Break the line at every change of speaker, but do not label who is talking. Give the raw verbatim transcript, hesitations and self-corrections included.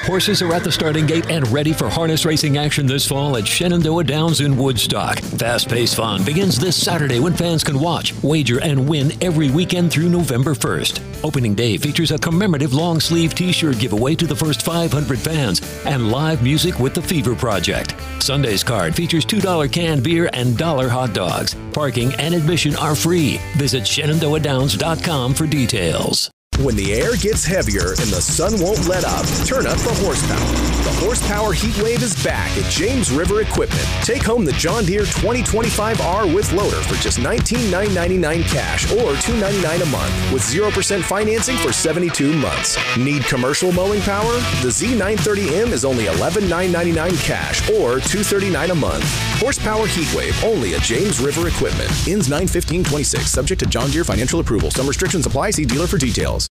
Horses are at the starting gate and ready for harness racing action this fall at Shenandoah Downs in Woodstock. Fast-paced fun begins this Saturday when fans can watch, wager, and win every weekend through November first. Opening day features a commemorative long-sleeve t-shirt giveaway to the first five hundred fans and live music with the Fever Project. Sunday's card features two dollar canned beer and dollar hot dogs. Parking and admission are free. Visit Shenandoah Downs dot com for details.
When the air gets heavier and the sun won't let up, turn up the horsepower. The Horsepower Heat Wave is back at James River Equipment. Take home the John Deere twenty twenty-five R with loader for just nineteen thousand nine hundred ninety-nine dollars cash or two hundred ninety-nine dollars a month with zero percent financing for seventy-two months. Need commercial mowing power? The Z nine thirty M is only eleven thousand nine hundred ninety-nine dollars cash or two hundred thirty-nine dollars a month. Horsepower Heat Wave only at James River Equipment. Ends nine fifteen twenty-six. Subject to John Deere financial approval. Some restrictions apply. See dealer for details.